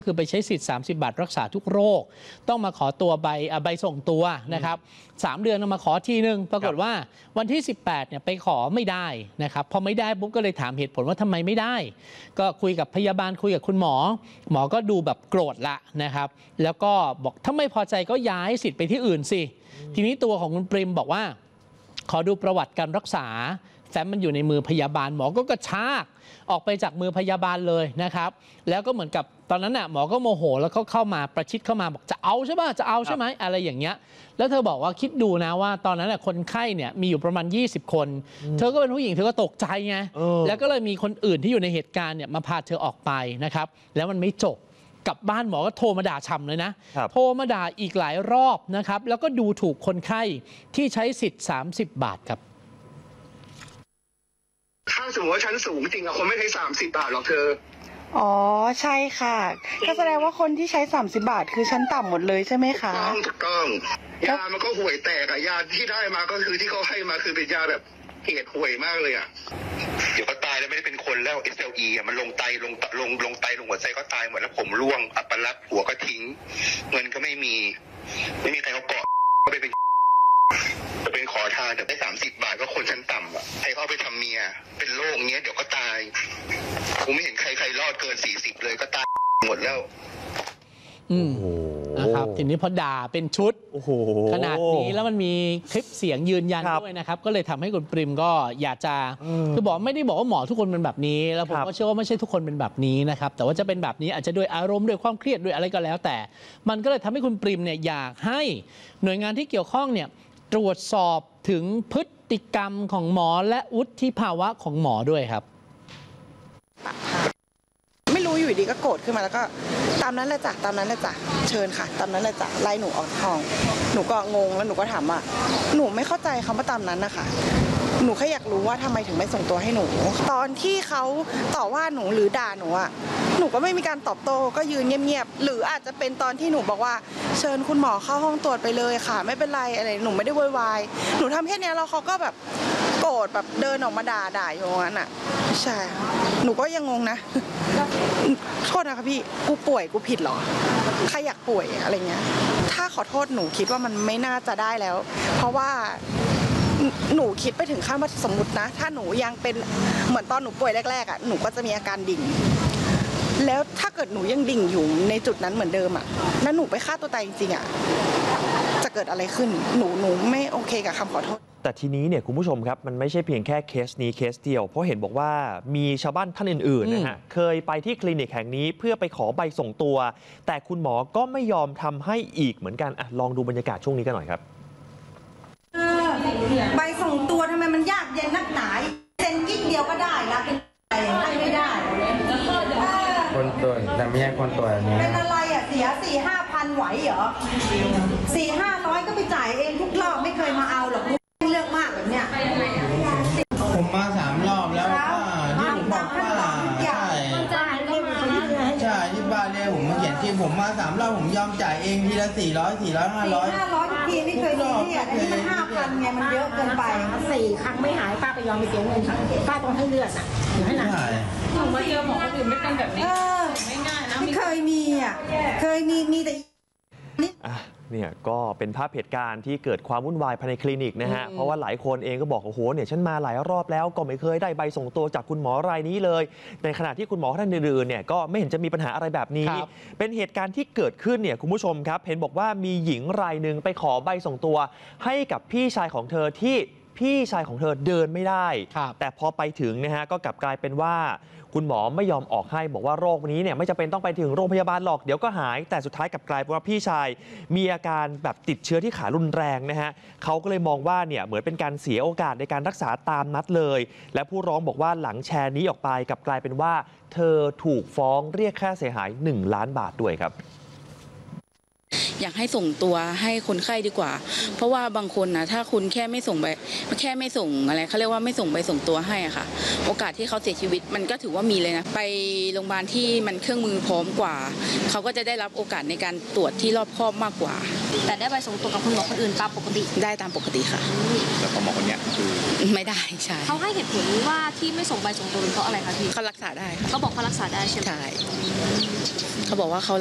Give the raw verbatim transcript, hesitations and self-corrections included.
คือไปใช้สิทธิ์สามสิบบาทรักษาทุกโรคต้องมาขอตัวใบใบส่งตัวนะครับสามเดือนมาขอทีนึงปรากฏว่าวันที่สิบแปดเนี่ยไปขอไม่ได้นะครับพอไม่ได้ปุ๊บก็เลยถามเหตุผลว่าทำไมไม่ได้ก็คุยกับพยาบาลคุยกับคุณหมอหมอก็ดูแบบโกรธละนะครับแล้วก็บอกถ้าไม่พอใจก็ย้ายสิทธิ์ไปที่อื่นสิทีนี้ตัวของคุณปริมบอกว่าขอดูประวัติการรักษาแฟ้มมันอยู่ในมือพยาบาลหมอก็กระชากออกไปจากมือพยาบาลเลยนะครับแล้วก็เหมือนกับตอนนั้นน่ะหมอก็โมโหแล้วเขาเข้ามาประชิดเข้ามาบอกจะเอาใช่ไหมจะเอาใช่ไหมอะไรอย่างเงี้ยแล้วเธอบอกว่าคิดดูนะว่าตอนนั้นน่ะคนไข้เนี่ยมีอยู่ประมาณยี่สิบคนเธอก็เป็นผู้หญิงเธอก็ตกใจไงแล้วก็เลยมีคนอื่นที่อยู่ในเหตุการณ์เนี่ยมาพาเธอออกไปนะครับแล้วมันไม่จบกลับบ้านหมอก็โทรมาด่าช่ำเลยนะโทรมาด่าอีกหลายรอบนะครับแล้วก็ดูถูกคนไข้ที่ใช้สิทธิ์สามสิบบาทครับถ้าสมมติว่าชั้นสูงจริงอะคนไม่ใช้สามสิบบาทหรอกเธออ๋อใช่ค่ะก็แสดงว่าคนที่ใช้สามสิบบาทคือชั้นต่ำหมดเลยใช่ไหมคะถูกต้องถูกต้องยามันก็ห่วยแตกอะยาที่ได้มาก็คือที่เขาให้มาคือเป็นยาแบบเกรดห่วยมากเลยอะเดี๋ยวก็ตายแล้วไม่ได้เป็นคนแล้ว เอส แอล อี อะมันลงไตลงลงลงไตลงหัวใจก็ตายหมดแล้วผมร่วงอัปลักษณ์หัวก็ทิ้งเงินก็ไม่มีไม่มีใครเขาเกาะก็ไปเป็นจะเป็นขอทานแต่ได้สามสิบบาทก็คนชั้นต่ำอ่ะให้เขาไปทำเมียเป็นโรคเงี้ยเดี๋ยวก็ตายกูไม่เห็นใครใครรอดเกินสี่สิบเลยก็ตายหมดแล้วอืมนะครับทีนี้พอด่าเป็นชุดขนาดนี้แล้วมันมีคลิปเสียงยืนยันด้วยนะครับก็เลยทำให้คุณปริมก็อยากจะคือบอกไม่ได้บอกว่าหมอทุกคนเป็นแบบนี้แล้วผมก็เชื่อว่าไม่ใช่ทุกคนเป็นแบบนี้นะครับแต่ว่าจะเป็นแบบนี้อาจจะด้วยอารมณ์ด้วยความเครียดด้วยอะไรก็แล้วแต่มันก็เลยทำให้คุณปริมเนี่ยอยากให้หน่วยงานที่เกี่ยวข้องเนี่ยตรวจสอบถึงพฤติกรรมของหมอและวุฒิภาวะของหมอด้วยครับไม่รู้อยู่ดีก็โกรธขึ้นมาแล้วก็ตามนั้นแหละจ้ะตามนั้นแหละจ้ะเชิญค่ะตามนั้นแหละจ้ะไล่หนูออกห้องหนูก็งงแล้วหนูก็ถามว่าหนูไม่เข้าใจคำว่าตามนั้นนะคะหนูแค่อยากรู้ว่าทำไมถึงไม่ส่งตัวให้หนูตอนที่เขาต่อว่าหนูหรือด่าหนูอ่ะหนูก็ไม่มีการตอบโต้ก็ยืนเงียบๆหรืออาจจะเป็นตอนที่หนูบอกว่าเชิญคุณหมอเข้าห้องตรวจไปเลยค่ะไม่เป็นไรอะไรหนูไม่ได้โวยวายหนูทำแค่นี้แล้วเขาก็แบบโกรธแบบเดินออกมาด่าด่าอยู่งั้นอ่ะใช่หนูก็ยังงงนะโทษนะคะพี่กูป่วยกูผิดเหรอใครอยากป่วยอะไรเงี้ยถ้าขอโทษหนูคิดว่ามันไม่น่าจะได้แล้วเพราะว่าหนูคิดไปถึงขั้นว่าสมมตินะถ้าหนูยังเป็นเหมือนตอนหนูป่วยแรกๆอ่ะหนูก็จะมีอาการดิ่งแล้วถ้าเกิดหนูยังดิ่งอยู่ในจุดนั้นเหมือนเดิมอ่ะแล้วหนูไปฆ่าตัวตายจริงๆอ่ะจะเกิดอะไรขึ้นหนูหนูไม่โอเคกับคำขอโทษแต่ทีนี้เนี่ยคุณผู้ชมครับมันไม่ใช่เพียงแค่เคสนี้เคสเดียวเพราะเห็นบอกว่ามีชาวบ้านท่านอื่นๆนะฮะเคยไปที่คลินิกแห่งนี้เพื่อไปขอใบส่งตัวแต่คุณหมอก็ไม่ยอมทำให้อีกเหมือนกันอ่ะลองดูบรรยากาศช่วงนี้กันหน่อยครับใบส่งตัวทำไมมันยากเย็นนักหนาเซ็นกิ๊กเดียวก็ได้นะเป็นอะไรไม่ได้คนตัวแต่ไม่ใช่คนตัวนี้เป็นอะไรอ่ะเสียสี่ห้าพันไหวเหรอสี่ห้าร้อยก็ไปจ่ายเองทุกรอบไม่เคยมาเอาหรอกเลือกมากแบบเนี้ยผมมาสามรอบแล้วก็ที่ผมบอกว่าใช่ใช่ที่บ้านเนี่ยผมมาเขียนที่ผมมาสามรอบผมยอมจ่ายเองทีละสี่ร้อยสี่ร้อยห้าร้อยห้าร้อยทีไม่เคยซีเรียสอันนี้มันห้าพันไงมันเยอะเกินไปสี่ครั้งไม่หายป้าไปยอมไปเสียเงินป้าต้องให้เลือดอ่ะอยู่ให้หนักหนูมาเจอหมอคนอื่นไม่เป็นแบบนี้ไม่ง่ายนะไม่เคยมีอ่ะเคยมีมีแต่เนี่ยก็เป็นภาพเหตุการณ์ที่เกิดความวุ่นวายภายในคลินิกนะฮะเพราะว่าหลายคนเองก็บอกโอ้โหเนี่ยฉันมาหลายรอบแล้วก็ไม่เคยได้ใบส่งตัวจากคุณหมอรายนี้เลยในขณะที่คุณหมอท่านอื่นๆเนี่ยก็ไม่เห็นจะมีปัญหาอะไรแบบนี้เป็นเหตุการณ์ที่เกิดขึ้นเนี่ยคุณผู้ชมครับเห็นบอกว่ามีหญิงรายหนึ่งไปขอใบส่งตัวให้กับพี่ชายของเธอที่พี่ชายของเธอเดินไม่ได้แต่พอไปถึงนะฮะก็กลับกลายเป็นว่าคุณหมอไม่ยอมออกให้บอกว่าโรคนี้เนี่ยไม่จำเป็นต้องไปถึงโรงพยาบาลหรอกเดี๋ยวก็หายแต่สุดท้ายกลับกลายเป็นว่าพี่ชายมีอาการแบบติดเชื้อที่ขารุนแรงนะฮะเขาก็เลยมองว่าเนี่ยเหมือนเป็นการเสียโอกาสในการรักษาตามนัดเลยและผู้ร้องบอกว่าหลังแชร์นี้ออกไปกลับกลายเป็นว่าเธอถูกฟ้องเรียกค่าเสียหายหนึ่งล้านบาทด้วยครับอยากให้ส่งตัวให้คนไข้ดีกว่า เพราะว่าบางคนนะถ้าคุณแค่ไม่ส่งใบแค่ไม่ส่งอะไรเขาเรียกว่าไม่ส่งใบส่งตัวให้อะค่ะโอกาสที่เขาเสียชีวิตมันก็ถือว่ามีเลยนะไปโรงพยาบาลที่มันเครื่องมือพร้อมกว่าเขาก็จะได้รับโอกาสในการตรวจที่รอบคอบมากกว่าแต่ได้ใบส่งตัวกับคุณหมอคนอื่นตามปกติได้ตามปกติค่ะแล้วก็หมอคนนี้คือไม่ได้ใช่เขาให้เหตุผลว่าที่ไม่ส่งใบส่งตัวเป็นเพราะอะไรคะพี่เขารักษาได้ค่ะเขาบอกเขารักษาได้ใช่ไหมใช่เขาบอกว่าเขา